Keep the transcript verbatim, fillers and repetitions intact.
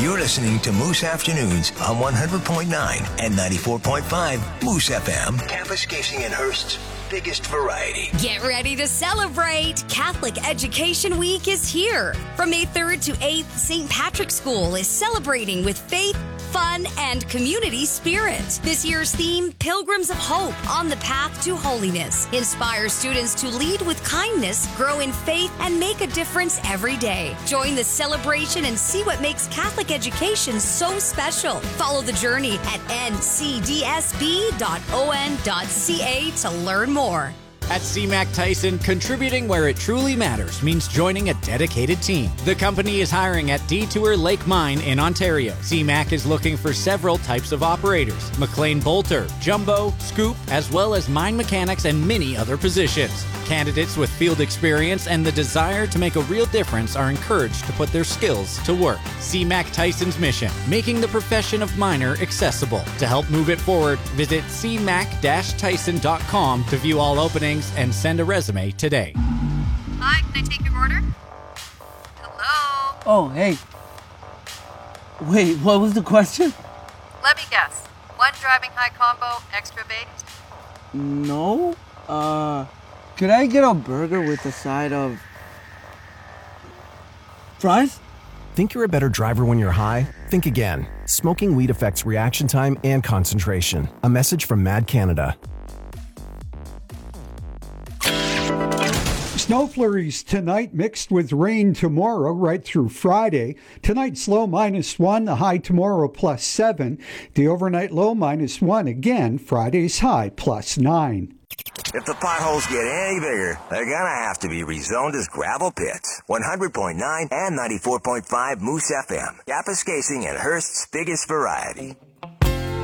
You're listening to Moose Afternoons on one hundred point nine and ninety-four point five Moose F M. Campus Casing and Hearst's biggest variety. Get ready to celebrate. Catholic Education Week is here. From May third to eighth, Saint Patrick's School is celebrating with faith, fun, and community spirit. This year's theme, Pilgrims of Hope on the Path to Holiness, inspires students to lead with kindness, grow in faith, and make a difference every day. Join the celebration and see what makes Catholic education so special. Follow the journey at n c d s b dot o n dot c a to learn more. At C MAC Tyson, contributing where it truly matters means joining a dedicated team. The company is hiring at Detour Lake Mine in Ontario. C MAC is looking for several types of operators: McLean Bolter, Jumbo, Scoop, as well as mine mechanics and many other positions. Candidates with field experience and the desire to make a real difference are encouraged to put their skills to work. C MAC Tyson's mission, making the profession of miner accessible. To help move it forward, visit c mac dash tyson dot com to view all openings and send a resume today. Hi, can I take your order? Hello? Oh, hey. Wait, what was the question? Let me guess. One driving high combo, extra baked? No. Uh, could I get a burger with a side of fries? Think you're a better driver when you're high? Think again. Smoking weed affects reaction time and concentration. A message from Mad Canada. Snow flurries tonight mixed with rain tomorrow right through Friday. Tonight's low minus one, the high tomorrow plus seven. The overnight low minus one again, Friday's high plus nine. If the potholes get any bigger, they're gonna have to be rezoned as gravel pits. one hundred point nine and ninety-four point five Moose F M. Campus Casing and Hearst's biggest variety.